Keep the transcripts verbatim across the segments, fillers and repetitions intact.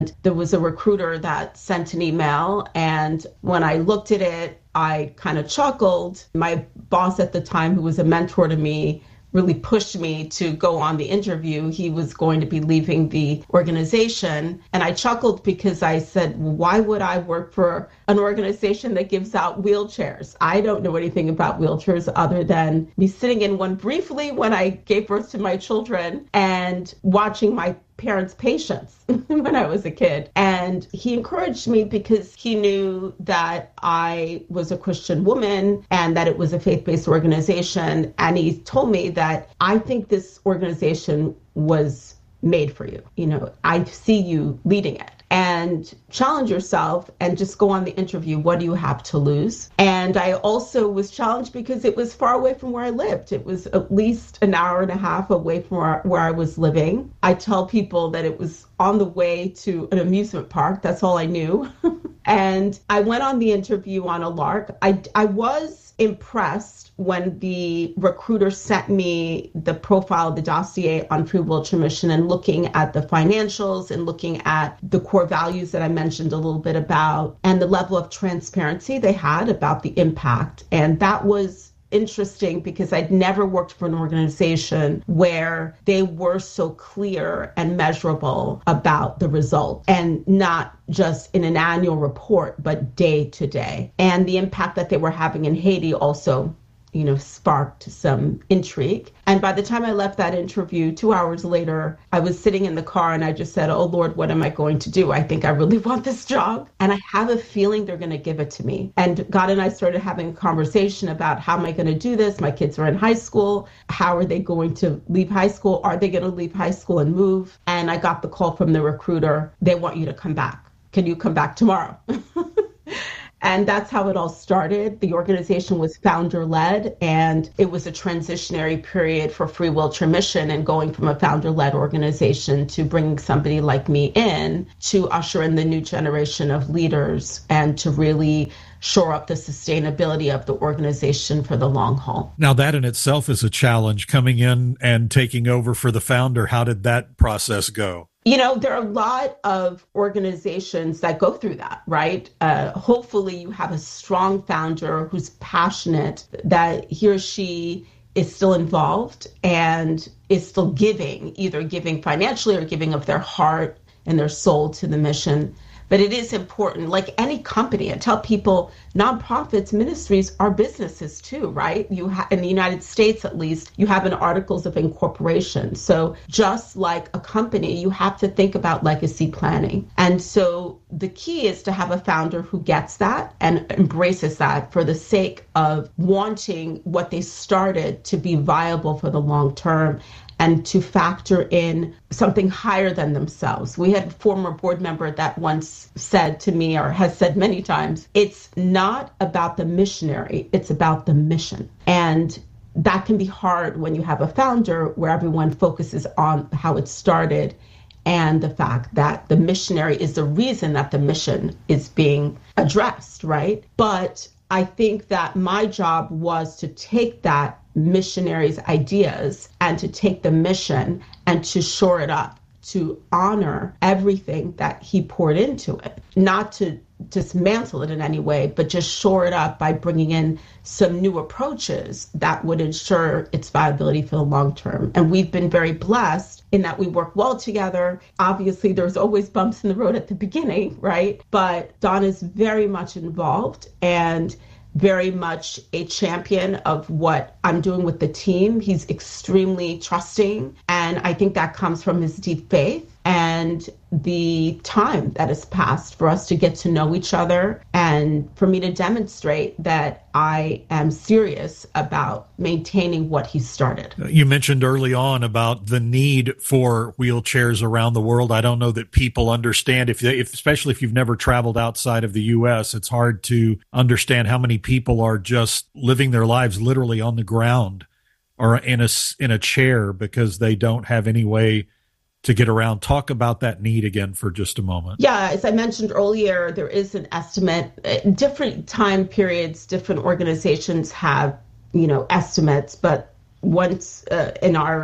There was a recruiter that sent an email, and when I looked at it, I kind of chuckled. My boss at the time, who was a mentor to me, really pushed me to go on the interview. He was going to be leaving the organization. And I chuckled because I said, why would I work for an organization that gives out wheelchairs? I don't know anything about wheelchairs other than me sitting in one briefly when I gave birth to my children and watching my parents' patients when I was a kid. And he encouraged me because he knew that I was a Christian woman and that it was a faith-based organization. And he told me that I think this organization was made for you. You know, I see you leading it. And challenge yourself and just go on the interview. What do you have to lose? And I also was challenged because it was far away from where I lived. It was at least an hour and a half away from where, where I was living. I tell people that it was on the way to an amusement park. That's all I knew. And I went on the interview on a lark. I, I was impressed when the recruiter sent me the profile, the dossier on Free Wheelchair Mission, and looking at the financials and looking at the core values that I mentioned a little bit about and the level of transparency they had about the impact. And that was interesting because I'd never worked for an organization where they were so clear and measurable about the result, and not just in an annual report, but day to day. And the impact that they were having in Haiti also, you know, sparked some intrigue. And by the time I left that interview, two hours later, I was sitting in the car and I just said, oh Lord, what am I going to do? I think I really want this job. And I have a feeling they're going to give it to me. And God and I started having a conversation about how am I going to do this? My kids are in high school. How are they going to leave high school? Are they going to leave high school and move? And I got the call from the recruiter. They want you to come back. Can you come back tomorrow? And that's how it all started. The organization was founder-led, and it was a transitionary period for Free Wheelchair Mission, and going from a founder-led organization to bringing somebody like me in to usher in the new generation of leaders and to really shore up the sustainability of the organization for the long haul. Now, that in itself is a challenge, coming in and taking over for the founder. How did that process go? You know, there are a lot of organizations that go through that, right? Uh, hopefully you have a strong founder who's passionate, that he or she is still involved and is still giving, either giving financially or giving of their heart and their soul to the mission. But it is important, like any company, I tell people, nonprofits, ministries are businesses too, right? You ha- in the United States, at least, you have an articles of incorporation. So just like a company, you have to think about legacy planning. And so the key is to have a founder who gets that and embraces that for the sake of wanting what they started to be viable for the long term, and to factor in something higher than themselves. We had a former board member that once said to me, or has said many times, it's not about the missionary, it's about the mission. And that can be hard when you have a founder where everyone focuses on how it started and the fact that the missionary is the reason that the mission is being addressed, right? But I think that my job was to take that missionaries' ideas and to take the mission and to shore it up, to honor everything that he poured into it, not to dismantle it in any way, but just shore it up by bringing in some new approaches that would ensure its viability for the long term. And we've been very blessed in that we work well together. Obviously, there's always bumps in the road at the beginning, right? But Don is very much involved and very much a champion of what I'm doing with the team. He's extremely trusting, and I think that comes from his deep faith and the time that has passed for us to get to know each other and for me to demonstrate that I am serious about maintaining what he started. You mentioned early on about the need for wheelchairs around the world. I don't know that people understand, if, they, if especially if you've never traveled outside of the U S, it's hard to understand how many people are just living their lives literally on the ground or in a, in a chair because they don't have any way to get around. Talk about that need again for just a moment. Yeah, as I mentioned earlier, there is an estimate. Different time periods, different organizations have, you know, estimates, but once uh, in our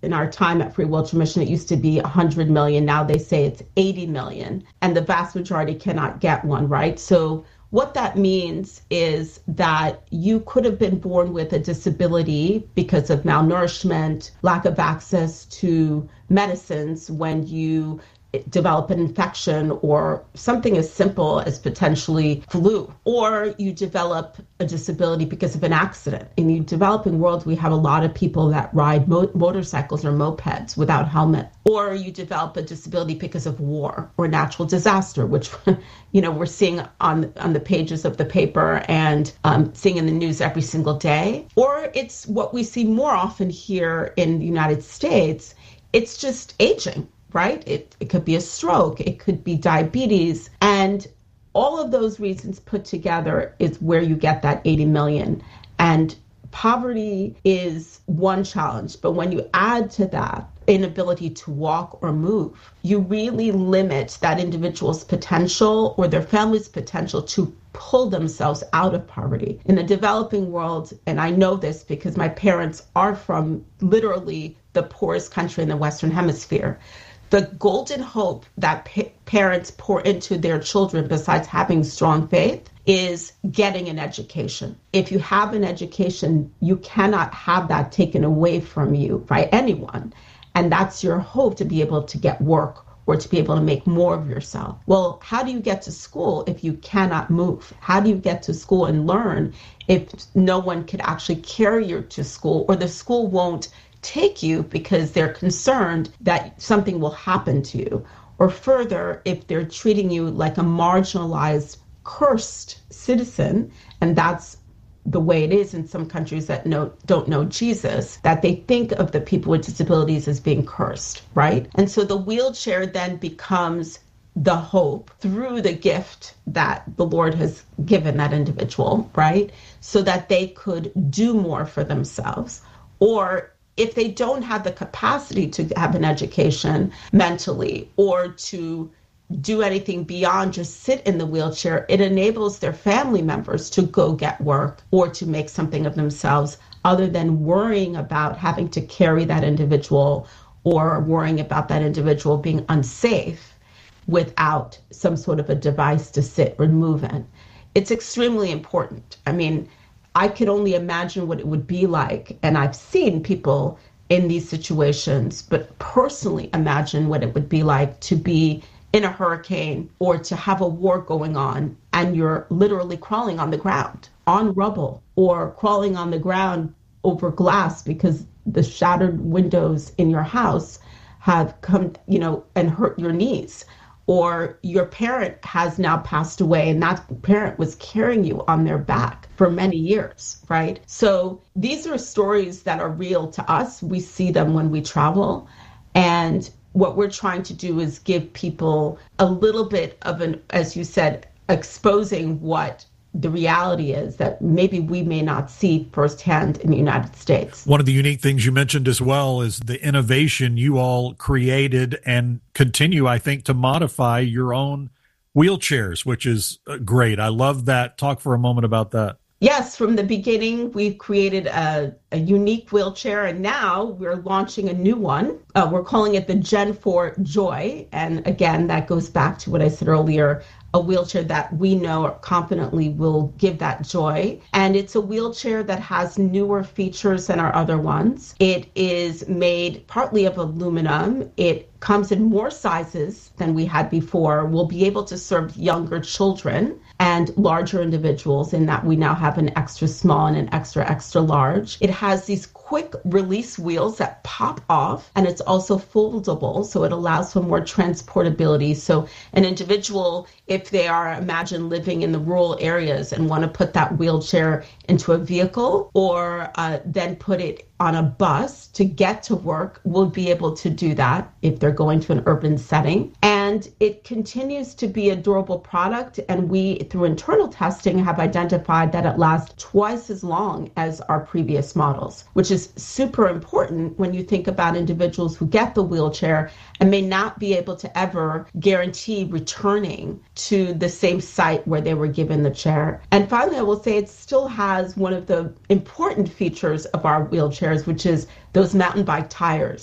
in our time at Free Wheelchair Mission, it used to be one hundred million. Now they say it's eighty million. And the vast majority cannot get one, right? So what that means is that you could have been born with a disability because of malnourishment, lack of access to medicines when you develop an infection or something as simple as potentially flu, or you develop a disability because of an accident. In the developing world, we have a lot of people that ride mo- motorcycles or mopeds without helmet, or you develop a disability because of war or natural disaster, which, you know, we're seeing on, on the pages of the paper and um, seeing in the news every single day. Or it's what we see more often here in the United States. It's just aging. Right? It, it could be a stroke, it could be diabetes, and all of those reasons put together is where you get that eighty million. And poverty is one challenge, but when you add to that inability to walk or move, you really limit that individual's potential or their family's potential to pull themselves out of poverty. In the developing world, and I know this because my parents are from literally the poorest country in the Western Hemisphere, the golden hope that pa- parents pour into their children, besides having strong faith, is getting an education. If you have an education, you cannot have that taken away from you by anyone. And that's your hope, to be able to get work or to be able to make more of yourself. Well, how do you get to school if you cannot move? How do you get to school and learn if no one could actually carry you to school, or the school won't take you because they're concerned that something will happen to you? Or further, if they're treating you like a marginalized, cursed citizen, and that's the way it is in some countries that know, don't know Jesus, that they think of the people with disabilities as being cursed, right? And so the wheelchair then becomes the hope through the gift that the Lord has given that individual, right? So that they could do more for themselves. Or if they don't have the capacity to have an education mentally or to do anything beyond just sit in the wheelchair, it enables their family members to go get work or to make something of themselves, other than worrying about having to carry that individual or worrying about that individual being unsafe without some sort of a device to sit or move in. It's extremely important. I mean, I could only imagine what it would be like, and I've seen people in these situations, but personally imagine what it would be like to be in a hurricane or to have a war going on and you're literally crawling on the ground, on rubble, or crawling on the ground over glass because the shattered windows in your house have come, you know, and hurt your knees. Or your parent has now passed away and that parent was carrying you on their back for many years, right? So these are stories that are real to us. We see them when we travel. And what we're trying to do is give people a little bit of an, as you said, exposing what the reality is that maybe we may not see firsthand in the United States. One of the unique things you mentioned as well is the innovation you all created and continue, I think, to modify your own wheelchairs, which is great. I love that. Talk for a moment about that. Yes, from the beginning, we've created a, a unique wheelchair, and now we're launching a new one. Uh, we're calling it the Gen four Joy. And again, that goes back to what I said earlier, a wheelchair that we know confidently will give that joy. And it's a wheelchair that has newer features than our other ones. It is made partly of aluminum. It comes in more sizes than we had before. We'll be able to serve younger children and larger individuals in that we now have an extra small and an extra, extra large. It has these quick release wheels that pop off, and it's also foldable, so it allows for more transportability. So an individual, if they are, imagine living in the rural areas and want to put that wheelchair into a vehicle or uh, then put it on a bus to get to work, will be able to do that if they're going to an urban setting. And it continues to be a durable product. And we, through internal testing, have identified that it lasts twice as long as our previous models, which is super important when you think about individuals who get the wheelchair and may not be able to ever guarantee returning to the same site where they were given the chair. And finally, I will say it still has one of the important features of our wheelchairs, which is those mountain bike tires.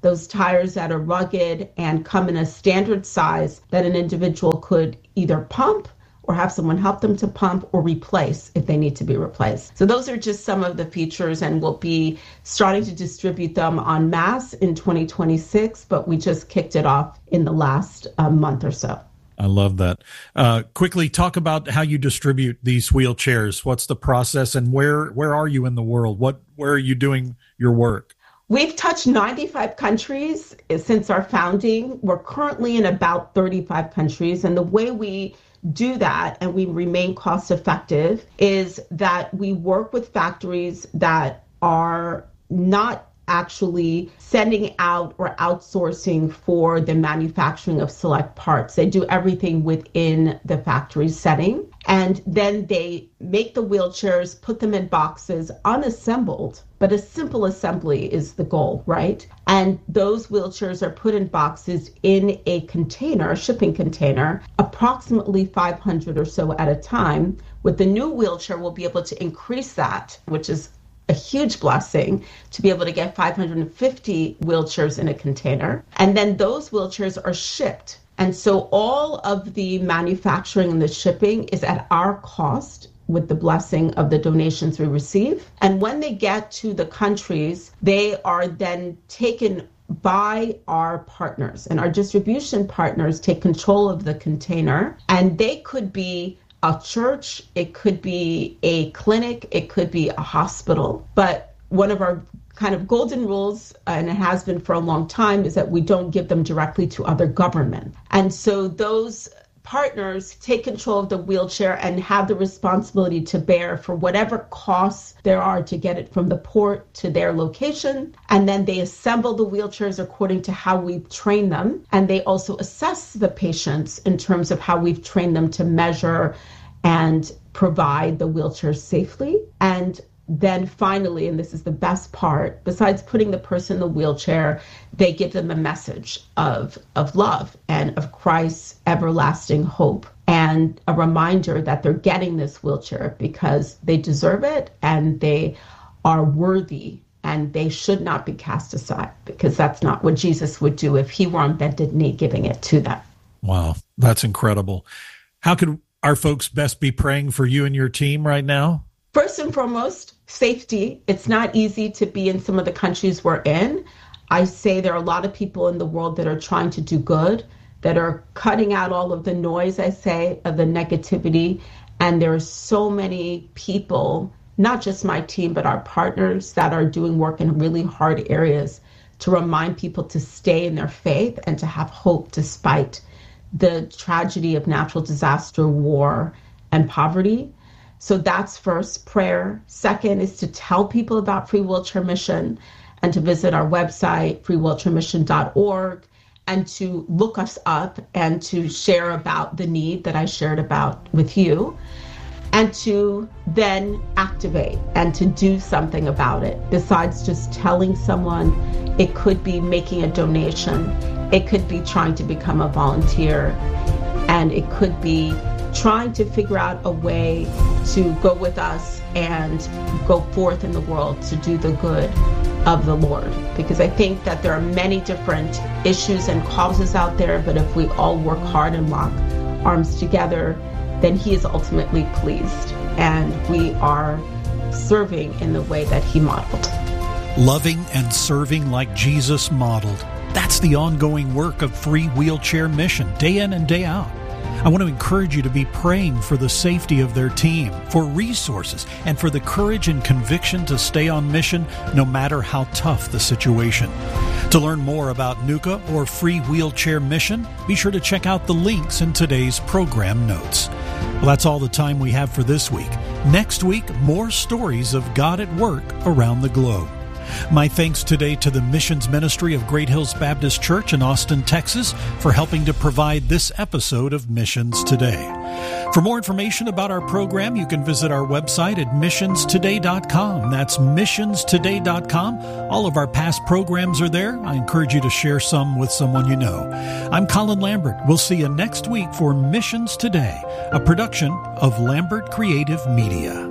those tires that are rugged and come in a standard size that an individual could either pump or have someone help them to pump or replace if they need to be replaced. So those are just some of the features, and we'll be starting to distribute them en masse in twenty twenty-six, but we just kicked it off in the last uh, month or so. I love that. Uh, quickly talk about how you distribute these wheelchairs. What's the process, and where where are you in the world? What where are you doing your work? We've touched ninety-five countries since our founding. We're currently in about thirty-five countries, and the way we do that and we remain cost effective is that we work with factories that are not actually sending out or outsourcing for the manufacturing of select parts. They do everything within the factory setting, and then they make the wheelchairs, put them in boxes, unassembled, but a simple assembly is the goal, right? And those wheelchairs are put in boxes in a container, a shipping container, approximately five hundred or so at a time. With the new wheelchair, we'll be able to increase that, which is a huge blessing, to be able to get five hundred fifty wheelchairs in a container. And then those wheelchairs are shipped. And so all of the manufacturing and the shipping is at our cost with the blessing of the donations we receive. And when they get to the countries, they are then taken by our partners. And our distribution partners take control of the container. And they could be a church, it could be a clinic, it could be a hospital. But one of our kind of golden rules, and it has been for a long time, is that we don't give them directly to other government. And so those partners take control of the wheelchair and have the responsibility to bear for whatever costs there are to get it from the port to their location. And then they assemble the wheelchairs according to how we've trained them. And they also assess the patients in terms of how we've trained them to measure and provide the wheelchair safely. And then finally, and this is the best part, besides putting the person in the wheelchair, they give them a message of, of love and of Christ's everlasting hope, and a reminder that they're getting this wheelchair because they deserve it and they are worthy, and they should not be cast aside, because that's not what Jesus would do if he were on bended knee giving it to them. Wow, that's incredible. How could our folks best be praying for you and your team right now? First and foremost, safety. It's not easy to be in some of the countries we're in. I say there are a lot of people in the world that are trying to do good, that are cutting out all of the noise, I say, of the negativity. And there are so many people, not just my team, but our partners, that are doing work in really hard areas to remind people to stay in their faith and to have hope despite the tragedy of natural disaster, war, and poverty. So that's first, prayer. Second is to tell people about Free Wheelchair Mission and to visit our website, free wheelchair mission dot org, and to look us up and to share about the need that I shared about with you, and to then activate and to do something about it. Besides just telling someone, it could be making a donation, it could be trying to become a volunteer, and it could be trying to figure out a way to go with us and go forth in the world to do the good of the Lord. Because I think that there are many different issues and causes out there, but if we all work hard and lock arms together, then he is ultimately pleased. And we are serving in the way that he modeled. Loving and serving like Jesus modeled. That's the ongoing work of Free Wheelchair Mission, day in and day out. I want to encourage you to be praying for the safety of their team, for resources, and for the courage and conviction to stay on mission no matter how tough the situation. To learn more about N U C A or Free Wheelchair Mission, be sure to check out the links in today's program notes. Well, that's all the time we have for this week. Next week, more stories of God at work around the globe. My thanks today to the Missions Ministry of Great Hills Baptist Church in Austin, Texas, for helping to provide this episode of Missions Today. For more information about our program, you can visit our website at missions today dot com. That's missions today dot com. All of our past programs are there. I encourage you to share some with someone you know. I'm Colin Lambert. We'll see you next week for Missions Today, a production of Lambert Creative Media.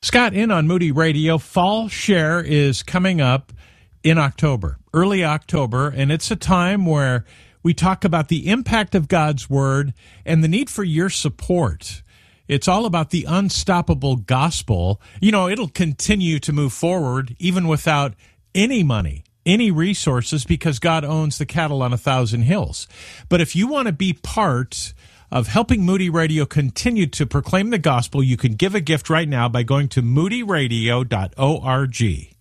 Scott, in on Moody Radio, Fall Share is coming up in October, early October, and it's a time where we talk about the impact of God's Word and the need for your support. It's all about the unstoppable gospel. You know, it'll continue to move forward even without any money, any resources, because God owns the cattle on a thousand hills. But if you want to be part of helping Moody Radio continue to proclaim the gospel, you can give a gift right now by going to moody radio dot org.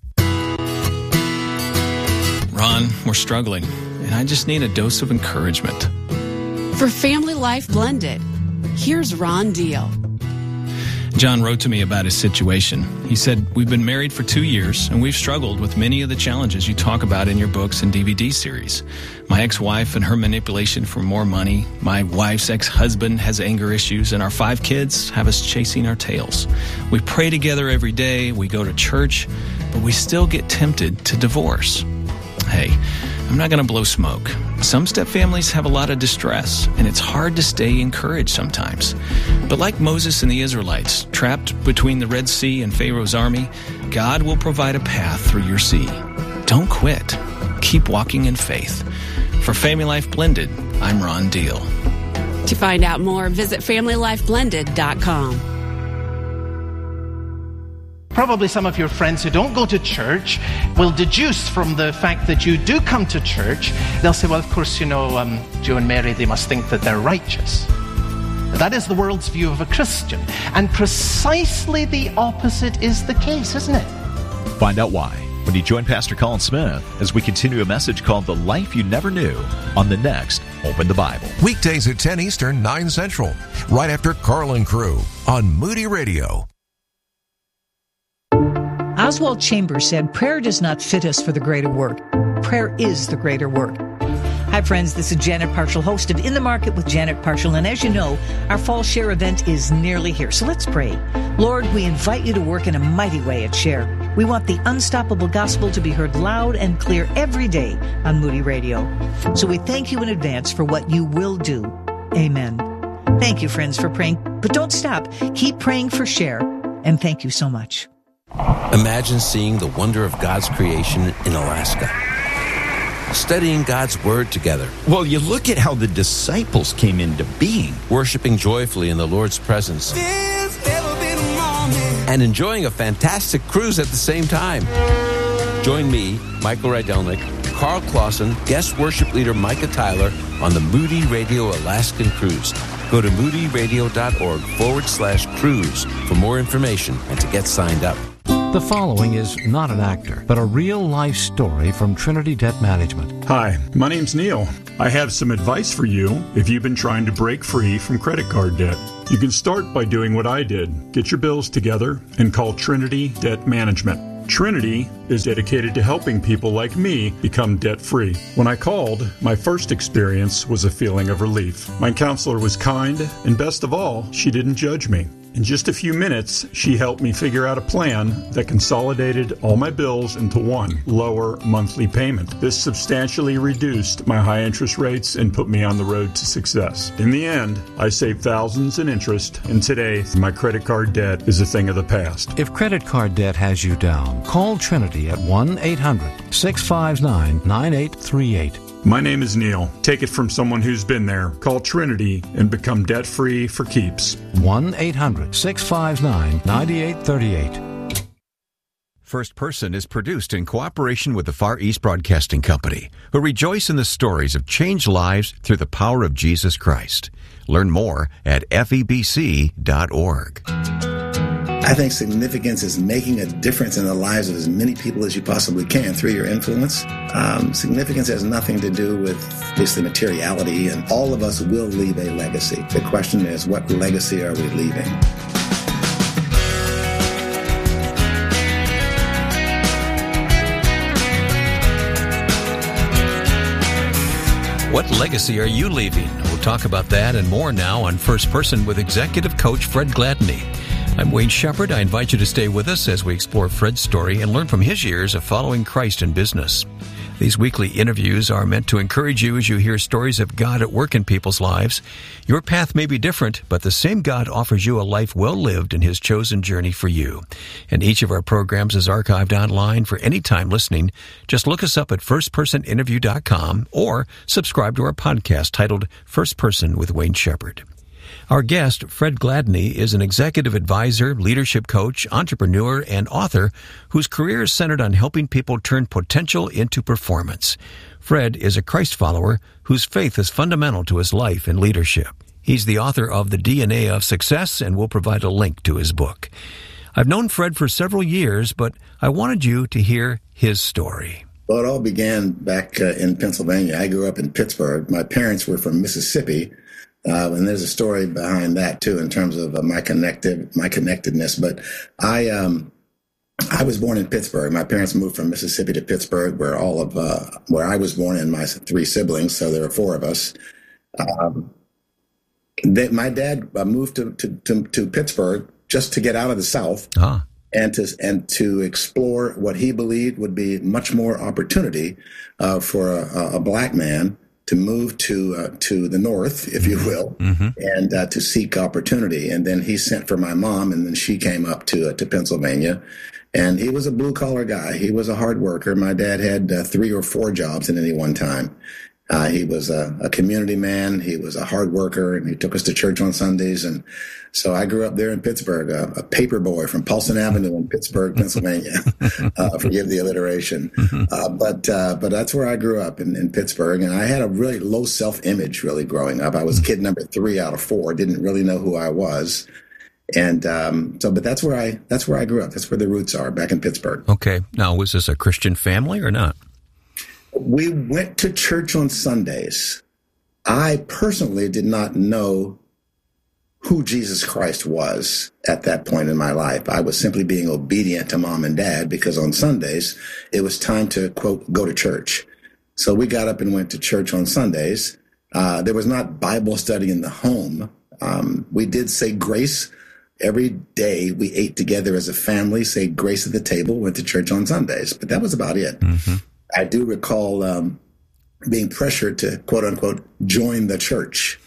Ron, we're struggling, and I just need a dose of encouragement. For Family Life Blended, here's Ron Deal. John wrote to me about his situation. He said, we've been married for two years, and we've struggled with many of the challenges you talk about in your books and D V D series. My ex-wife and her manipulation for more money, my wife's ex-husband has anger issues, and our five kids have us chasing our tails. We pray together every day, we go to church, but we still get tempted to divorce. Hey, I'm not going to blow smoke. Some step families have a lot of distress, and it's hard to stay encouraged sometimes. But like Moses and the Israelites, trapped between the Red Sea and Pharaoh's army, God will provide a path through your sea. Don't quit. Keep walking in faith. For Family Life Blended, I'm Ron Deal. To find out more, visit family life blended dot com. Probably some of your friends who don't go to church will deduce from the fact that you do come to church, they'll say, well, of course, you know, um, Joe and Mary, they must think that they're righteous. That is the world's view of a Christian. And precisely the opposite is the case, isn't it? Find out why when you join Pastor Colin Smith as we continue a message called The Life You Never Knew on the next Open the Bible. Weekdays at ten Eastern, nine Central, right after Carlin Crew on Moody Radio. Oswald Chambers said, prayer does not fit us for the greater work. Prayer is the greater work. Hi, friends. This is Janet Parshall, host of In the Market with Janet Parshall. And as you know, our Fall Share event is nearly here. So let's pray. Lord, we invite you to work in a mighty way at Share. We want the unstoppable gospel to be heard loud and clear every day on Moody Radio. So we thank you in advance for what you will do. Amen. Thank you, friends, for praying. But don't stop. Keep praying for Share. And thank you so much. Imagine seeing the wonder of God's creation in Alaska. Studying God's Word together. Well, you look at how the disciples came into being. Worshiping joyfully in the Lord's presence. And enjoying a fantastic cruise at the same time. Join me, Michael Rydelnik, Carl Clausen, guest worship leader Micah Tyler on the Moody Radio Alaskan Cruise. Go to moody radio dot org forward slash cruise for more information and to get signed up. The following is not an actor, but a real-life story from Trinity Debt Management. Hi, my name's Neil. I have some advice for you if you've been trying to break free from credit card debt. You can start by doing what I did. Get your bills together and call Trinity Debt Management. Trinity is dedicated to helping people like me become debt-free. When I called, my first experience was a feeling of relief. My counselor was kind, and best of all, she didn't judge me. In just a few minutes, she helped me figure out a plan that consolidated all my bills into one lower monthly payment. This substantially reduced my high interest rates and put me on the road to success. In the end, I saved thousands in interest, and today, my credit card debt is a thing of the past. If credit card debt has you down, call Trinity at one eight hundred six five nine nine eight three eight. My name is Neil. Take it from someone who's been there. Call Trinity and become debt-free for keeps. one eight hundred six five nine nine eight three eight. First Person is produced in cooperation with the Far East Broadcasting Company, who rejoice in the stories of changed lives through the power of Jesus Christ. Learn more at F E B C dot org. I think significance is making a difference in the lives of as many people as you possibly can through your influence. Um, significance has nothing to do with basically materiality, and all of us will leave a legacy. The question is, what legacy are we leaving? What legacy are you leaving? We'll talk about that and more now on First Person with Executive Coach Fred Gladney. I'm Wayne Shepherd. I invite you to stay with us as we explore Fred's story and learn from his years of following Christ in business. These weekly interviews are meant to encourage you as you hear stories of God at work in people's lives. Your path may be different, but the same God offers you a life well lived in His chosen journey for you. And each of our programs is archived online for any time listening. Just look us up at first person interview dot com or subscribe to our podcast titled First Person with Wayne Shepherd. Our guest, Fred Gladney, is an executive advisor, leadership coach, entrepreneur, and author whose career is centered on helping people turn potential into performance. Fred is a Christ follower whose faith is fundamental to his life and leadership. He's the author of The D N A of Success, and we'll provide a link to his book. I've known Fred for several years, but I wanted you to hear his story. Well, it all began back uh, in Pennsylvania. I grew up in Pittsburgh. My parents were from Mississippi. Uh, and there's a story behind that too, in terms of uh, my connected, my connectedness. But I, um, I was born in Pittsburgh. My parents moved from Mississippi to Pittsburgh, where all of, uh, where I was born and my three siblings. So there are four of us. Um, they, my dad uh, moved to, to, to, to Pittsburgh just to get out of the South ah. and to, and to explore what he believed would be much more opportunity, uh, for a, a black man to move to uh, to the north, if you will, mm-hmm. and uh, to seek opportunity. And then he sent for my mom, and then she came up to uh, to Pennsylvania. And he was a blue-collar guy. He was a hard worker. My dad had uh, three or four jobs at any one time. Uh, he was a, a community man. He was a hard worker, and he took us to church on Sundays. And so I grew up there in Pittsburgh, a, a paper boy from Paulson Avenue in Pittsburgh, Pennsylvania. uh, forgive the alliteration. Uh, but uh, but that's where I grew up in, in Pittsburgh. And I had a really low self-image really growing up. I was kid number three out of four, didn't really know who I was. And um, so, but that's where I that's where I grew up. That's where the roots are, back in Pittsburgh. Okay. Now, was this a Christian family or not? We went to church on Sundays. I personally did not know who Jesus Christ was at that point in my life. I was simply being obedient to mom and dad because on Sundays it was time to, quote, go to church. So we got up and went to church on Sundays. Uh, there was not Bible study in the home. Um, we did say grace every day. We ate together as a family, say grace at the table, went to church on Sundays, but that was about it. Mm-hmm. I do recall um, being pressured to, quote unquote, join the church.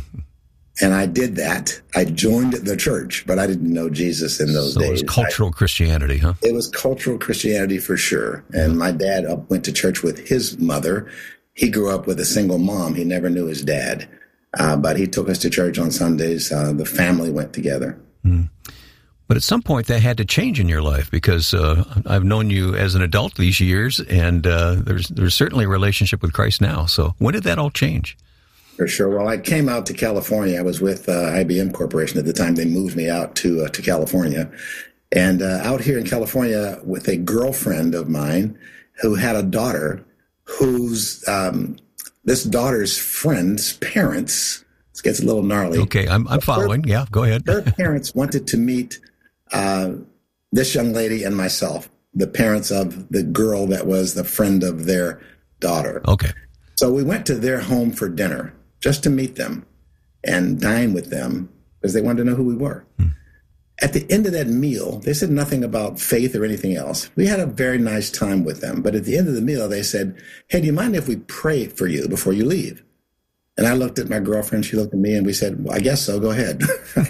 And I did that. I joined the church, but I didn't know Jesus in those so days. So it was cultural I, Christianity, huh? It was cultural Christianity for sure. And my dad up, went to church with his mother. He grew up with a single mom. He never knew his dad. Uh, but he took us to church on Sundays. Uh, the family went together. Mm. But at some point that had to change in your life because uh, I've known you as an adult these years, and uh, there's there's certainly a relationship with Christ now. So when did that all change? For sure. Well, I came out to California. I was with uh, I B M Corporation at the time. They moved me out to uh, to California. And uh, out here in California with a girlfriend of mine who had a daughter whose, um, this daughter's friend's parents, this gets a little gnarly. Okay, I'm, I'm following. Her, yeah, go ahead. Her parents wanted to meet uh, this young lady and myself, the parents of the girl that was the friend of their daughter. Okay. So we went to their home for dinner just to meet them and dine with them because they wanted to know who we were. Hmm. At the end of that meal, they said nothing about faith or anything else. We had a very nice time with them. But at the end of the meal, they said, hey, do you mind if we pray for you before you leave? And I looked at my girlfriend. She looked at me and we said, well, I guess so. Go ahead.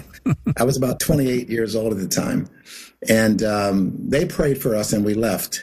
I was about twenty-eight years old at the time. And um, they prayed for us and we left.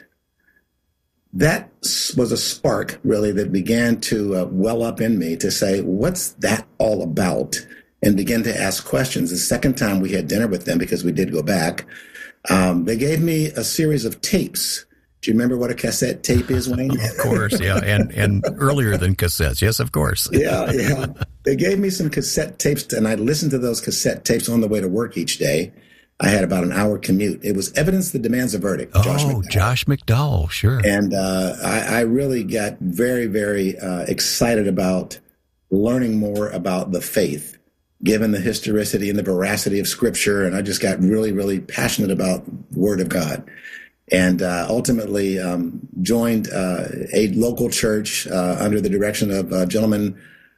That was a spark, really, that began to uh, well up in me to say, what's that all about? And begin to ask questions. The second time we had dinner with them, because we did go back, um, they gave me a series of tapes. Do you remember what a cassette tape is, Wayne? Of course, yeah, and and earlier than cassettes, yes, of course. yeah, yeah. They gave me some cassette tapes, and I listened to those cassette tapes on the way to work each day. I had about an hour commute. It was Evidence That Demands a Verdict. Oh, Josh McDowell. Josh McDowell, sure. And uh, I, I really got very, very uh, excited about learning more about the faith, given the historicity and the veracity of Scripture. And I just got really, really passionate about the Word of God. And uh, ultimately um, joined uh, a local church uh, under the direction of a gentleman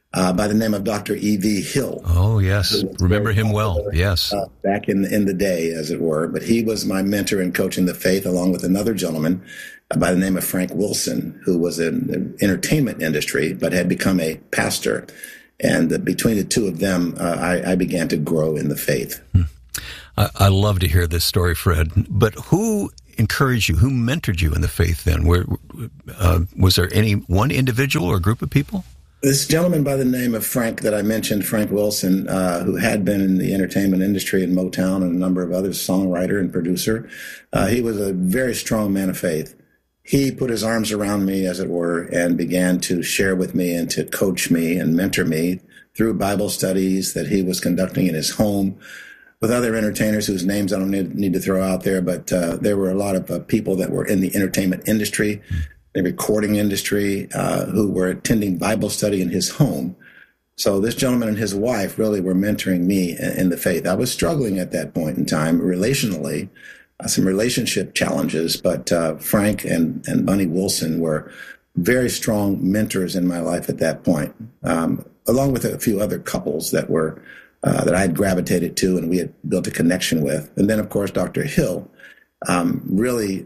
uh, by the name of Doctor E V Hill. Oh, yes. Remember him well. Yes. Uh, back in, in the day, as it were. But he was my mentor in coaching the faith, along with another gentleman uh, by the name of Frank Wilson, who was in the entertainment industry, but had become a pastor. And uh, between the two of them, uh, I, I began to grow in the faith. Hmm. I, I love to hear this story, Fred. But who encouraged you? Who mentored you in the faith then? Where, uh, was there any one individual or group of people? This gentleman by the name of Frank that I mentioned, Frank Wilson, uh, who had been in the entertainment industry in Motown and a number of others, songwriter and producer, uh, he was a very strong man of faith. He put his arms around me, as it were, and began to share with me and to coach me and mentor me through Bible studies that he was conducting in his home with other entertainers whose names I don't need, need to throw out there, but uh, there were a lot of uh, people that were in the entertainment industry, the recording industry, uh, who were attending Bible study in his home. So this gentleman and his wife really were mentoring me in, in the faith. I was struggling at that point in time relationally, uh, some relationship challenges, but uh, Frank and, and Bunny Wilson were very strong mentors in my life at that point, um, along with a few other couples that were uh, that I had gravitated to and we had built a connection with. And then, of course, Doctor Hill um, really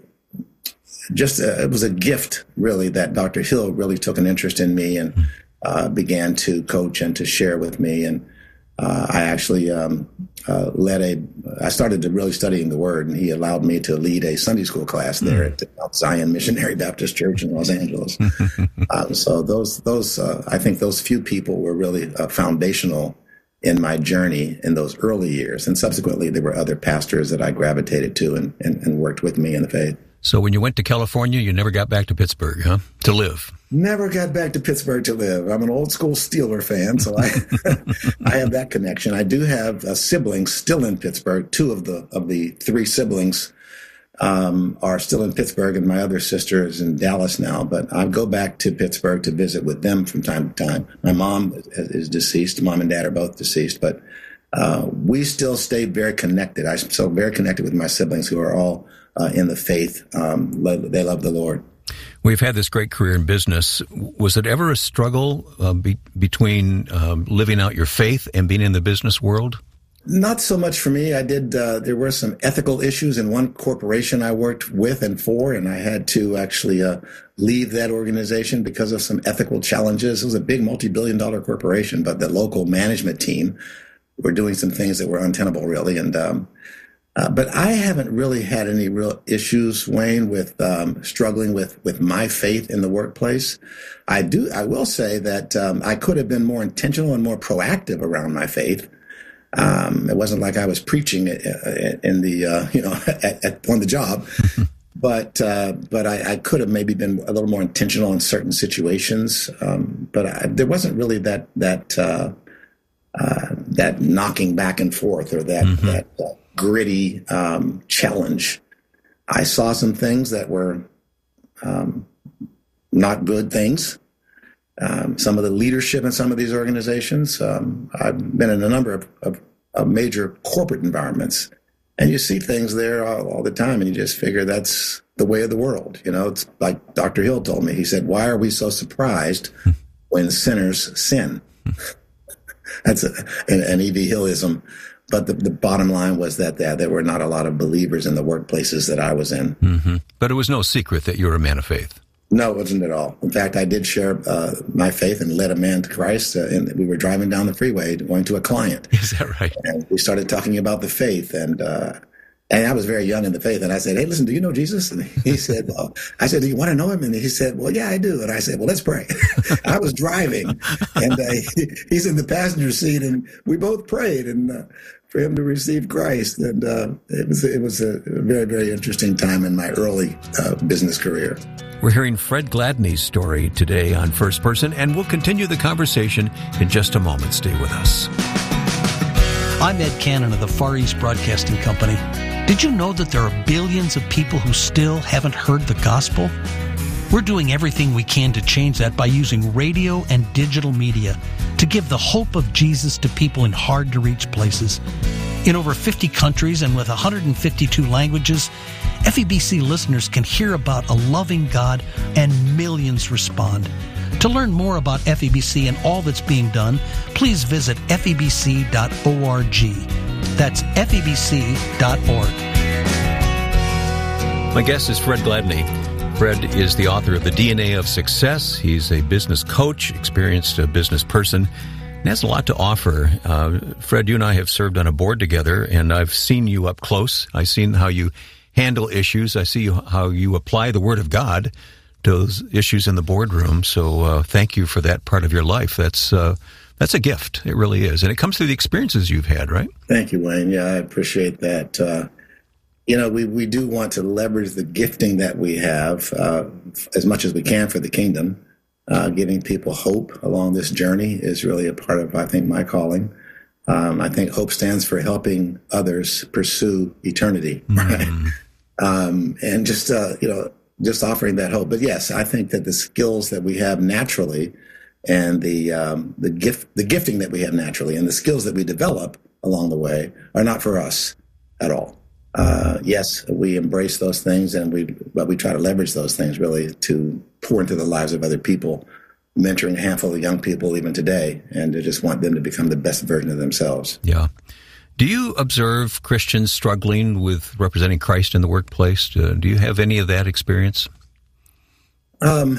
just uh, it was a gift, really, that Doctor Hill really took an interest in me and uh, began to coach and to share with me. And uh, I actually um, uh, led a, I started to really studying the Word, and he allowed me to lead a Sunday school class there at Mount Zion Missionary Baptist Church in Los Angeles. um, so those, those uh, I think those few people were really uh, foundational in my journey in those early years. And subsequently, there were other pastors that I gravitated to and, and, and worked with me in the faith. So when you went to California, you never got back to Pittsburgh, huh? To live. Never got back to Pittsburgh to live. I'm an old school Steeler fan, so I I have that connection. I do have uh, siblings still in Pittsburgh. Two of the of the three siblings um, are still in Pittsburgh, and my other sister is in Dallas now. But I go back to Pittsburgh to visit with them from time to time. My mom is deceased. Mom and dad are both deceased, but uh, we still stay very connected. I'm still very connected with my siblings, who are all Uh, in the faith. Um, they love the Lord. We've had this great career in business. Was it ever a struggle uh, be- between um, living out your faith and being in the business world? Not so much for me. I did, uh, there were some ethical issues in one corporation I worked with and for, and I had to actually uh, leave that organization because of some ethical challenges. It was a big multi-billion dollar corporation, but the local management team were doing some things that were untenable, really. And um Uh, but I haven't really had any real issues, Wayne, with um, struggling with, with my faith in the workplace. I do. I will say that um, I could have been more intentional and more proactive around my faith. Um, it wasn't like I was preaching in the uh, you know at, at, on the job, but uh, but I, I could have maybe been a little more intentional in certain situations. Um, but I, there wasn't really that that uh, uh, that knocking back and forth or that mm-hmm. that. Uh, gritty um, challenge. I saw some things that were um, not good things. Um, some of the leadership in some of these organizations. Um, I've been in a number of, of, of major corporate environments, and you see things there all, all the time, and you just figure that's the way of the world. You know, it's like Doctor Hill told me. He said, "Why are we so surprised when sinners sin?" That's a, an, an E V Hillism. But the, the bottom line was that there, there were not a lot of believers in the workplaces that I was in. Mm-hmm. But it was no secret that you were a man of faith. No, it wasn't at all. In fact, I did share uh, my faith and led a man to Christ. Uh, and we were driving down the freeway going to a client. Is that right? And we started talking about the faith. And uh, and I was very young in the faith. And I said, "Hey, listen, do you know Jesus?" And he said, well, I said, "Do you want to know him?" And he said, "Well, yeah, I do." And I said, "Well, let's pray." I was driving, and uh, he, he's in the passenger seat, and we both prayed. And uh, for him to receive Christ. And uh, it was it was a very, very interesting time in my early uh, business career. We're hearing Fred Gladney's story today on First Person, and we'll continue the conversation in just a moment. Stay with us. I'm Ed Cannon of the Far East Broadcasting Company. Did you know that there are billions of people who still haven't heard the gospel? We're doing everything we can to change that by using radio and digital media to give the hope of Jesus to people in hard-to-reach places. In over fifty countries and with one hundred fifty-two languages, F E B C listeners can hear about a loving God, and millions respond. To learn more about F E B C and all that's being done, please visit F E B C dot org. That's F E B C dot org. My guest is Fred Gladney. Fred is the author of The D N A of Success. He's a business coach, experienced a business person, and has a lot to offer. Uh, Fred, you and I have served on a board together, and I've seen you up close. I've seen how you handle issues. I see how you apply the Word of God to those issues in the boardroom. So uh, thank you for that part of your life. That's uh, that's a gift. It really is. And it comes through the experiences you've had, right? Thank you, Wayne. Yeah, I appreciate that. Uh, you know, we, we do want to leverage the gifting that we have uh, as much as we can for the kingdom. Uh, giving people hope along this journey is really a part of, I think, my calling. Um, I think hope stands for helping others pursue eternity, right? Mm. Um, and just, uh, you know, just offering that hope. But yes, I think that the skills that we have naturally and the, um, the gift, the gifting that we have naturally and the skills that we develop along the way are not for us at all. Uh, yes, we embrace those things and we, but we try to leverage those things really to pour into the lives of other people, mentoring a handful of young people even today, and to just want them to become the best version of themselves. Yeah. Do you observe Christians struggling with representing Christ in the workplace? Uh, do you have any of that experience? Um,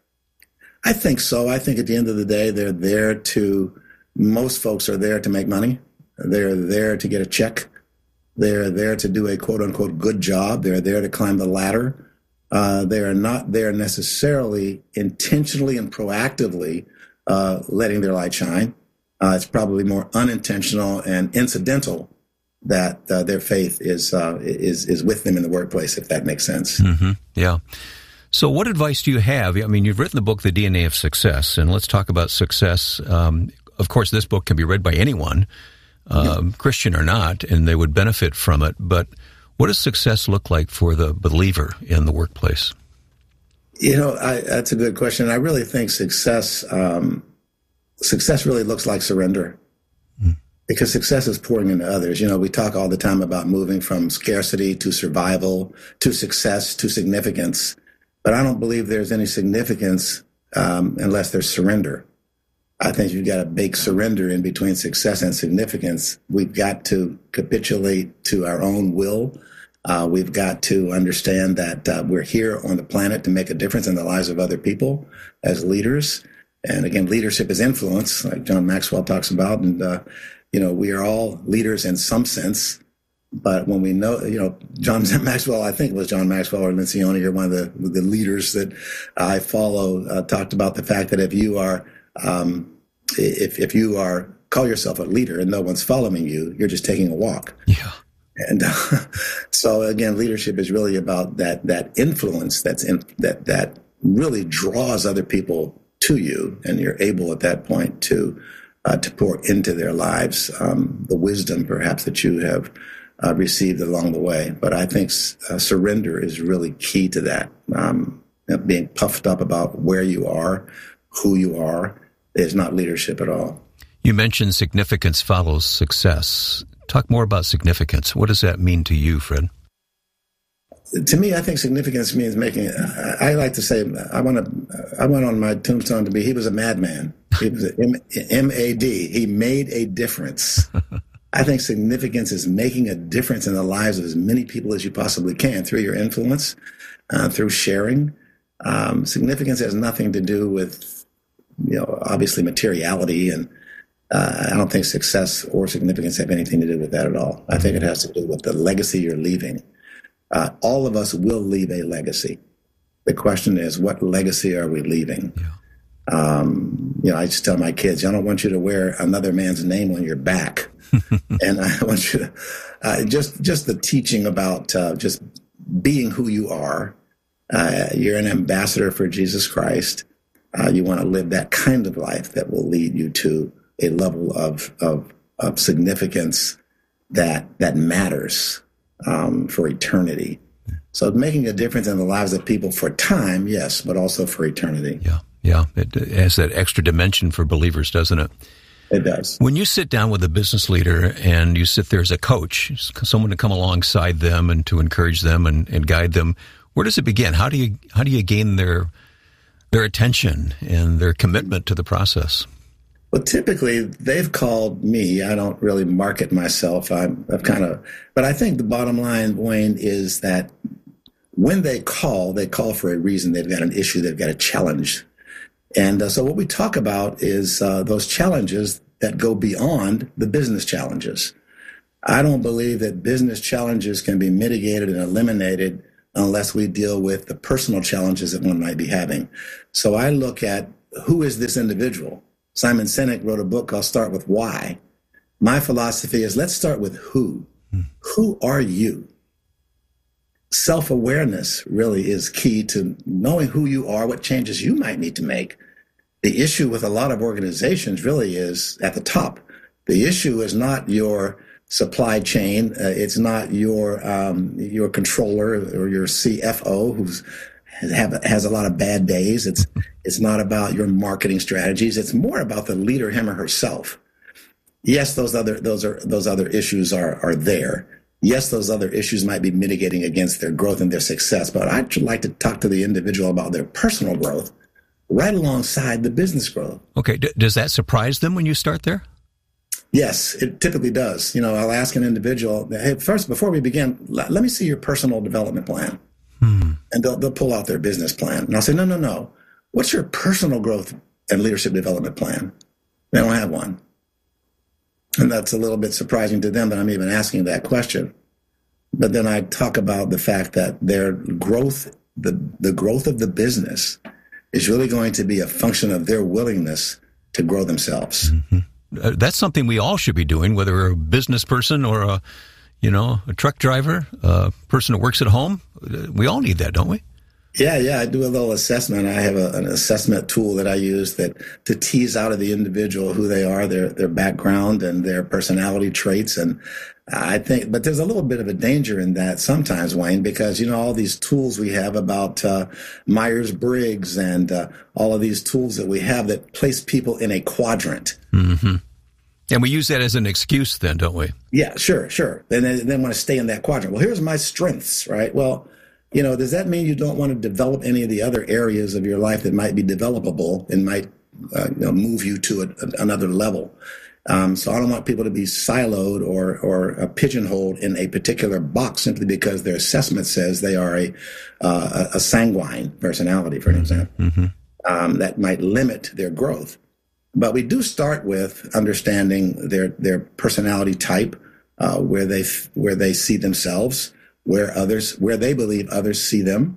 I think so. I think at the end of the day, they're there to, most folks are there to make money. They're there to get a check. They're there to do a quote-unquote good job. They're there to climb the ladder. Uh, they are not there necessarily intentionally and proactively uh, letting their light shine. Uh, it's probably more unintentional and incidental that uh, their faith is uh, is is with them in the workplace, if that makes sense. Mm-hmm. Yeah. So what advice do you have? I mean, you've written the book, The D N A of Success, and let's talk about success. Um, of course, this book can be read by anyone, um, yeah. Christian or not, and they would benefit from it. But what does success look like for the believer in the workplace? You know, I, that's a good question. I really think success um, success really looks like surrender, mm. because success is pouring into others. You know, we talk all the time about moving from scarcity to survival to success to significance, but I don't believe there's any significance um, unless there's surrender. I think you've got a big surrender in between success and significance. We've got to capitulate to our own will. Uh, we've got to understand that uh, we're here on the planet to make a difference in the lives of other people as leaders. And again, leadership is influence, like John Maxwell talks about. And, uh, you know, we are all leaders in some sense. But when we know, you know, John Maxwell, I think it was John Maxwell or Lencioni, or one of the, the leaders that I follow, uh, talked about the fact that if you are Um, if if you are call yourself a leader and no one's following you, you're just taking a walk. Yeah. And uh, so again, leadership is really about that that influence that's in that that really draws other people to you, and you're able at that point to uh, to pour into their lives um, the wisdom perhaps that you have uh, received along the way. But I think uh, surrender is really key to that. Um, being puffed up about where you are, who you are, is not leadership at all. You mentioned significance follows success. Talk more about significance. What does that mean to you, Fred? To me, I think significance means making. I, I like to say, I want to. I want on my tombstone to be. He was a madman. He was M A D. He made a difference. I think significance is making a difference in the lives of as many people as you possibly can through your influence, uh, through sharing. Um, significance has nothing to do with, you know, obviously materiality, and uh, I don't think success or significance have anything to do with that at all. I think it has to do with the legacy you're leaving. Uh, all of us will leave a legacy. The question is, what legacy are we leaving? Yeah. Um, you know, I just tell my kids, I don't want you to wear another man's name on your back. And I want you to, uh, just, just the teaching about uh, just being who you are. Uh, you're an ambassador for Jesus Christ. Uh, you want to live that kind of life that will lead you to a level of, of, of significance that, that matters. Um, for eternity. So making a difference in the lives of people for time, yes, but also for eternity. Yeah, yeah. It has that extra dimension for believers, doesn't it? It does. When you sit down with a business leader and you sit there as a coach, someone to come alongside them and to encourage them and, and guide them, where does it begin? How do you how do you gain their their attention and their commitment to the process? Well, typically they've called me. I don't really market myself. I'm, I've kind of, but I think the bottom line, Wayne, is that when they call, they call for a reason. They've got an issue. They've got a challenge. And uh, so what we talk about is uh, those challenges that go beyond the business challenges. I don't believe that business challenges can be mitigated and eliminated unless we deal with the personal challenges that one might be having. So I look at, who is this individual? Simon Sinek wrote a book called Start With Why. My philosophy is, let's start with who. Hmm. Who are you? Self-awareness really is key to knowing who you are, what changes you might need to make. The issue with a lot of organizations really is at the top. The issue is not your supply chain. Uh, it's not your um, your controller or your C F O who's have, has a lot of bad days. It's it's not about your marketing strategies. It's more about the leader, him or herself. Yes, those other those are those other issues are are there. Yes, those other issues might be mitigating against their growth and their success, but I'd like to talk to the individual about their personal growth right alongside the business growth. Okay. D- does that surprise them when you start there? Yes, it typically does. You know, I'll ask an individual, hey, first, before we begin, let, let me see your personal development plan. Hmm. And they'll, they'll pull out their business plan. And I'll say, no, no, no. What's your personal growth and leadership development plan? They don't have one. And that's a little bit surprising to them that I'm even asking that question. But then I talk about the fact that their growth, the, the growth of the business is really going to be a function of their willingness to grow themselves. Mm-hmm. Uh, that's something we all should be doing, whether we're a business person or a, you know, a truck driver, a person who works at home. We all need that, don't we? Yeah, yeah. I do a little assessment. I have a, an assessment tool that I use that to tease out of the individual who they are, their their background and their personality traits. And I think, but there's a little bit of a danger in that sometimes, Wayne, because, you know, all these tools we have about uh, Myers-Briggs and uh, all of these tools that we have that place people in a quadrant. Mm-hmm. And we use that as an excuse then, don't we? Yeah, sure, sure. And then, then want to stay in that quadrant. Well, here's my strengths, right? Well, you know, does that mean you don't want to develop any of the other areas of your life that might be developable and might uh, you know, move you to a, a, another level? Um, so I don't want people to be siloed or or uh, pigeonholed in a particular box simply because their assessment says they are a uh, a sanguine personality, for an example. Mm-hmm. Um, that might limit their growth. But we do start with understanding their their personality type, uh, where they where they see themselves, where others where they believe others see them,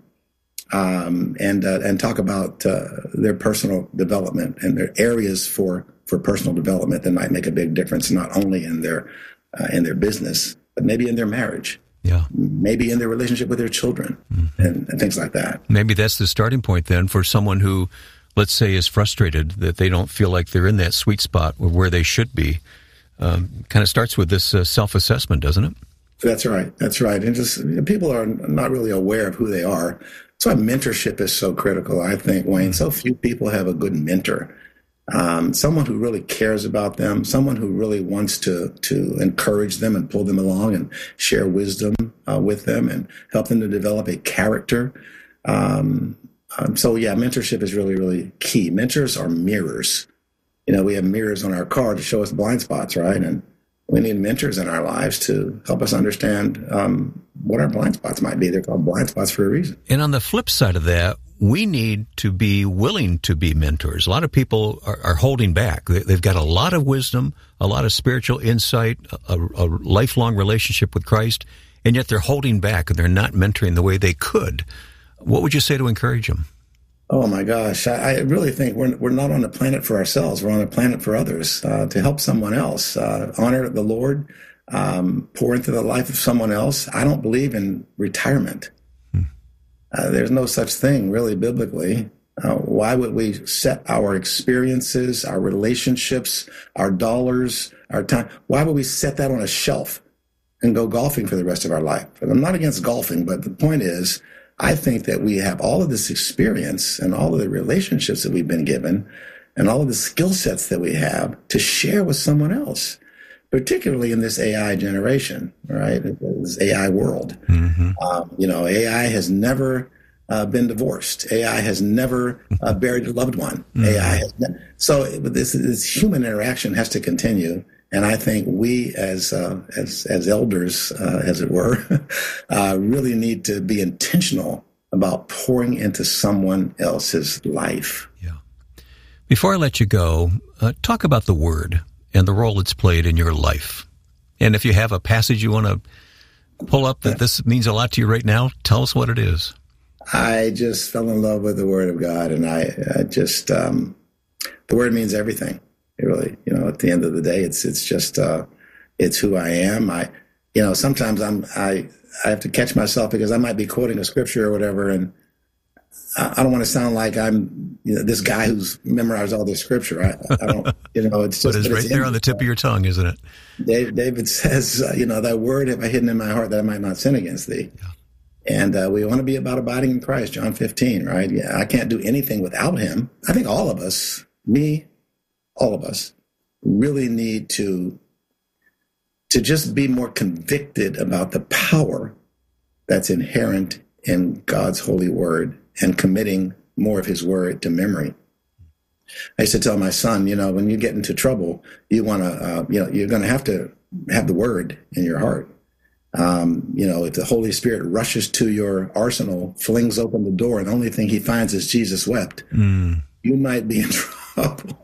um, and uh, and talk about uh, their personal development and their areas for. for personal development that might make a big difference, not only in their uh, in their business, but maybe in their marriage, yeah, maybe in their relationship with their children, mm-hmm. and, and things like that. Maybe that's the starting point then for someone who, let's say, is frustrated that they don't feel like they're in that sweet spot where they should be. Um, kind of starts with this uh, self-assessment, doesn't it? That's right. That's right. And just people are not really aware of who they are. That's why mentorship is so critical, I think, Wayne. So few people have a good mentor. Um, someone who really cares about them, someone who really wants to to encourage them and pull them along and share wisdom uh, with them and help them to develop a character. Um, um, so, yeah, mentorship is really, really key. Mentors are mirrors. You know, we have mirrors on our car to show us blind spots, right? And we need mentors in our lives to help us understand um, what our blind spots might be. They're called blind spots for a reason. And on the flip side of that, we need to be willing to be mentors. A lot of people are, are holding back. They've got a lot of wisdom, a lot of spiritual insight, a, a lifelong relationship with Christ, and yet they're holding back and they're not mentoring the way they could. What would you say to encourage them? Oh, my gosh. I, I really think we're we're not on the planet for ourselves. We're on the planet for others, uh, to help someone else, uh, honor the Lord, um, pour into the life of someone else. I don't believe in retirement. Uh, there's no such thing, really, biblically. Uh, why would we set our experiences, our relationships, our dollars, our time, why would we set that on a shelf and go golfing for the rest of our life? And I'm not against golfing, but the point is, I think that we have all of this experience and all of the relationships that we've been given and all of the skill sets that we have to share with someone else, particularly in this A I generation, right? This A I world. Mm-hmm. Um, you know, A I has never uh, been divorced. A I has never uh, buried a loved one. Mm-hmm. A I has ne- so this, this human interaction has to continue. And I think we as uh, as as elders, uh, as it were, uh, really need to be intentional about pouring into someone else's life. Yeah. Before I let you go, uh, talk about the Word and the role it's played in your life. And if you have a passage you want to pull up that this means a lot to you right now, tell us what it is. I just fell in love with the Word of God, and I, I just um, the Word means everything. It really, you know, at the end of the day, it's it's just uh, it's who I am. I, you know, sometimes I'm I I have to catch myself because I might be quoting a scripture or whatever, and I, I don't want to sound like I'm you know this guy who's memorized all this scripture. I, I don't, you know, it's just but it's right there on the tip of your tongue, isn't it? David, David says, uh, you know, that word have I hidden in my heart that I might not sin against thee. Yeah. And uh, we want to be about abiding in Christ, John fifteen, right? Yeah, I can't do anything without him. I think all of us, me, all of us, really need to to just be more convicted about the power that's inherent in God's holy word and committing more of his word to memory. I used to tell my son, you know, when you get into trouble, you want to, uh, you know, you're going to have to have the word in your heart. Um, you know, if the Holy Spirit rushes to your arsenal, flings open the door, and the only thing he finds is Jesus wept, mm. you might be in trouble.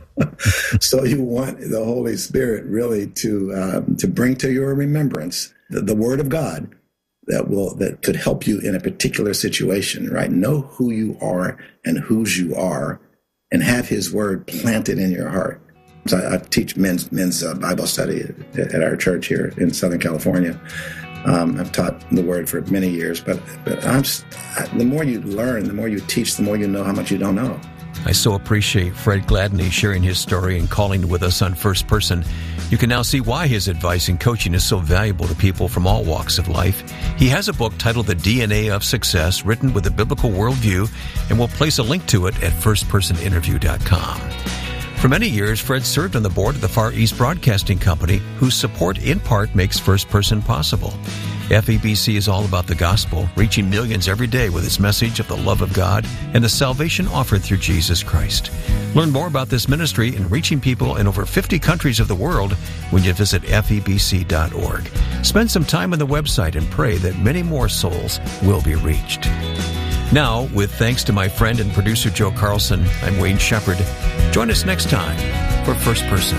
So you want the Holy Spirit really to um, to bring to your remembrance the, the Word of God that will that could help you in a particular situation, right? Know who you are and whose you are, and have His Word planted in your heart. So I, I teach men's men's uh, Bible study at, at our church here in Southern California. Um, I've taught the Word for many years, but but I'm just, I, the more you learn, the more you teach, the more you know how much you don't know. I so appreciate Fred Gladney sharing his story and calling with us on First Person. You can now see why his advice and coaching is so valuable to people from all walks of life. He has a book titled The D N A of Success, written with a biblical worldview, and we'll place a link to it at first person interview dot com. For many years, Fred served on the board of the Far East Broadcasting Company, whose support in part makes First Person possible. F E B C is all about the gospel, reaching millions every day with its message of the love of God and the salvation offered through Jesus Christ. Learn more about this ministry and reaching people in over fifty countries of the world when you visit F E B C dot org. Spend some time on the website and pray that many more souls will be reached. Now, with thanks to my friend and producer Joe Carlson, I'm Wayne Shepherd. Join us next time for First Person.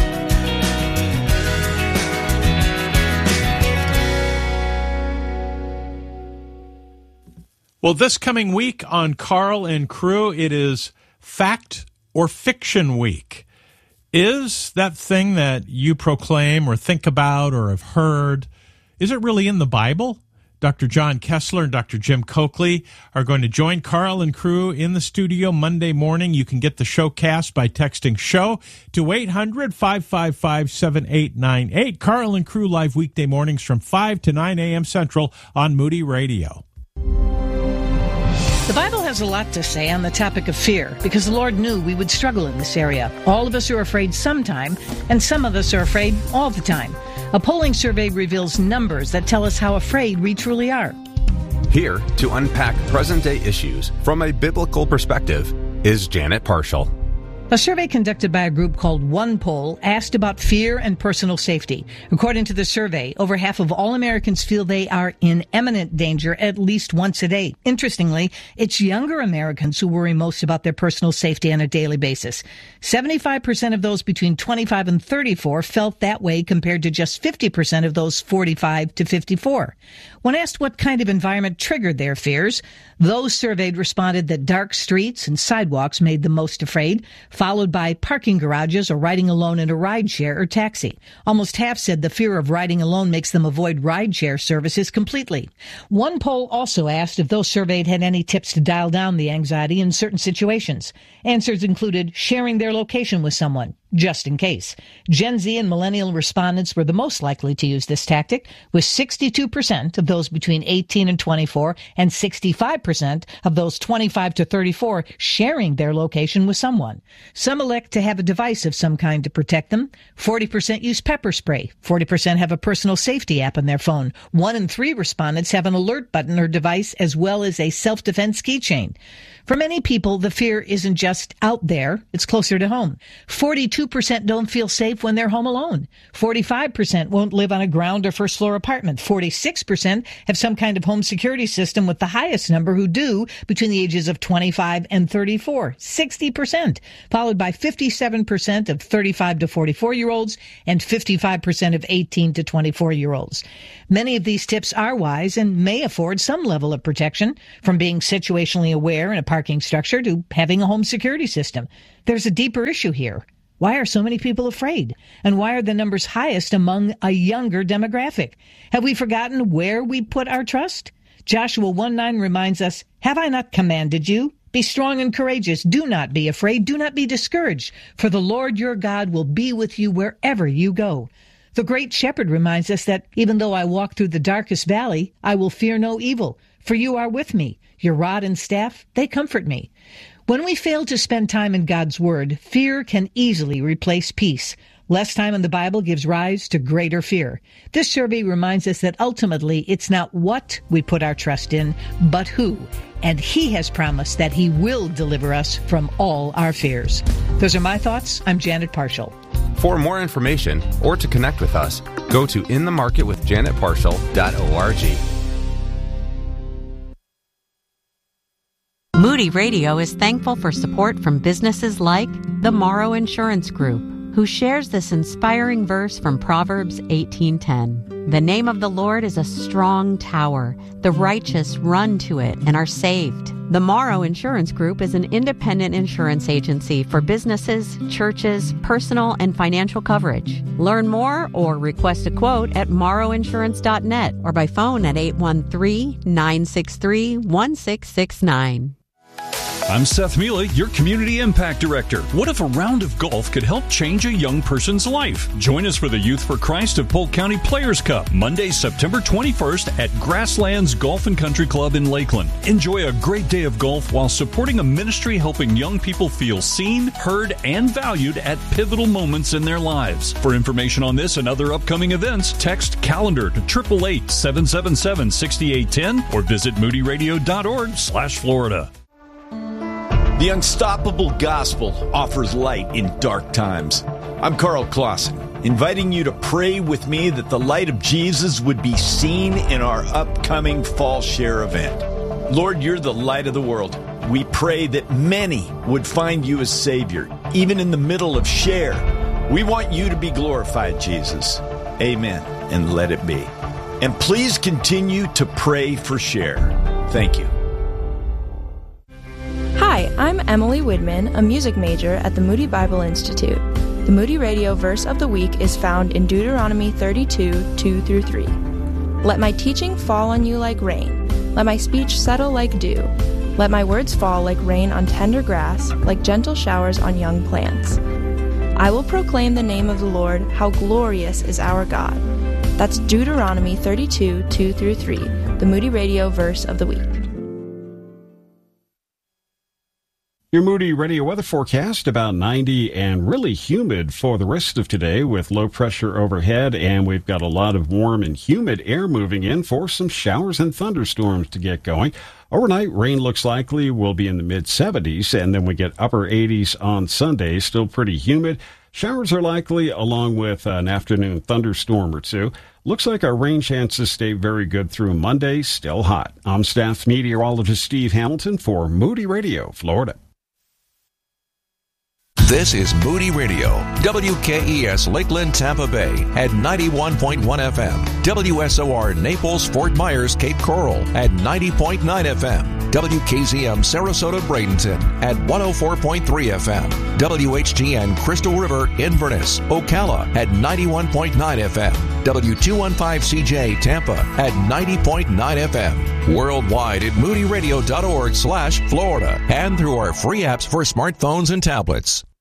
Well, this coming week on Carl and Crew, it is Fact or Fiction Week. Is that thing that you proclaim or think about or have heard, is it really in the Bible? Doctor John Kessler and Doctor Jim Coakley are going to join Carl and Crew in the studio Monday morning. You can get the showcast by texting SHOW to eight hundred, five five five, seven eight nine eight. Carl and Crew live weekday mornings from five to nine a.m. Central on Moody Radio. The Bible has a lot to say on the topic of fear because the Lord knew we would struggle in this area. All of us are afraid sometime, and some of us are afraid all the time. A polling survey reveals numbers that tell us how afraid we truly are. Here to unpack present-day issues from a biblical perspective is Janet Parshall. A survey conducted by a group called OnePoll asked about fear and personal safety. According to the survey, over half of all Americans feel they are in imminent danger at least once a day. Interestingly, it's younger Americans who worry most about their personal safety on a daily basis. seventy-five percent of those between twenty-five and thirty-four felt that way compared to just fifty percent of those forty-five to fifty-four. When asked what kind of environment triggered their fears, those surveyed responded that dark streets and sidewalks made them most afraid, followed by parking garages or riding alone in a rideshare or taxi. Almost half said the fear of riding alone makes them avoid rideshare services completely. One poll also asked if those surveyed had any tips to dial down the anxiety in certain situations. Answers included sharing their location with someone, just in case. Gen Z and millennial respondents were the most likely to use this tactic, with sixty-two percent of those between eighteen and twenty-four and sixty-five percent of those twenty-five to thirty-four sharing their location with someone. Some elect to have a device of some kind to protect them. forty percent use pepper spray. forty percent have a personal safety app on their phone. One in three respondents have an alert button or device as well as a self-defense keychain. For many people, the fear isn't just out there, it's closer to home. forty-two percent don't feel safe when they're home alone. forty-five percent won't live on a ground or first floor apartment. forty-six percent have some kind of home security system, with the highest number who do between the ages of twenty-five and thirty-four, sixty percent, followed by fifty-seven percent of thirty-five to forty-four-year-olds and fifty-five percent of eighteen to twenty-four-year-olds. Many of these tips are wise and may afford some level of protection, from being situationally aware in a parking structure to having a home security system. There's a deeper issue here. Why are so many people afraid? And why are the numbers highest among a younger demographic? Have we forgotten where we put our trust? Joshua one nine reminds us, "Have I not commanded you? Be strong and courageous. Do not be afraid. Do not be discouraged. For the Lord your God will be with you wherever you go." The great shepherd reminds us that even though I walk through the darkest valley, I will fear no evil, for you are with me. Your rod and staff, they comfort me. When we fail to spend time in God's Word, fear can easily replace peace. Less time in the Bible gives rise to greater fear. This survey reminds us that ultimately it's not what we put our trust in, but who. And He has promised that He will deliver us from all our fears. Those are my thoughts. I'm Janet Parshall. For more information or to connect with us, go to in the market with janet parshall dot org. Moody Radio is thankful for support from businesses like the Morrow Insurance Group, who shares this inspiring verse from Proverbs eighteen ten. The name of the Lord is a strong tower. The righteous run to it and are saved. The Morrow Insurance Group is an independent insurance agency for businesses, churches, personal and financial coverage. Learn more or request a quote at morrow insurance dot net or by phone at eight one three, nine six three, one six six nine. I'm Seth Mila, your Community Impact Director. What if a round of golf could help change a young person's life? Join us for the Youth for Christ of Polk County Players Cup, Monday, September twenty-first at Grasslands Golf and Country Club in Lakeland. Enjoy a great day of golf while supporting a ministry helping young people feel seen, heard, and valued at pivotal moments in their lives. For information on this and other upcoming events, text calendar to eight eight eight, seven seven seven, six eight one zero or visit moody radio dot org slash Florida. The Unstoppable Gospel offers light in dark times. I'm Carl Clausen, inviting you to pray with me that the light of Jesus would be seen in our upcoming Fall Share event. Lord, you're the light of the world. We pray that many would find you as Savior, even in the middle of Share. We want you to be glorified, Jesus. Amen, and let it be. And please continue to pray for Share. Thank you. Hi, I'm Emily Widman, a music major at the Moody Bible Institute. The Moody Radio verse of the week is found in Deuteronomy thirty-two, two through three. Let my teaching fall on you like rain. Let my speech settle like dew. Let my words fall like rain on tender grass, like gentle showers on young plants. I will proclaim the name of the Lord, how glorious is our God. That's Deuteronomy thirty-two, two through three, the Moody Radio verse of the week. Your Moody Radio weather forecast, about ninety and really humid for the rest of today with low pressure overhead, and we've got a lot of warm and humid air moving in for some showers and thunderstorms to get going. Overnight, rain looks likely will be in the mid seventies, and then we get upper eighties on Sunday, still pretty humid. Showers are likely along with an afternoon thunderstorm or two. Looks like our rain chances stay very good through Monday, still hot. I'm staff meteorologist Steve Hamilton for Moody Radio, Florida. This is Moody Radio, W K E S Lakeland, Tampa Bay at ninety-one point one F M, W S O R Naples, Fort Myers, Cape Coral at ninety point nine F M, W K Z M Sarasota, Bradenton at one oh four point three F M, W H G N Crystal River, Inverness, Ocala at ninety-one point nine F M, W two fifteen C J Tampa at ninety point nine F M, worldwide at moody radio dot org slash Florida and through our free apps for smartphones and tablets.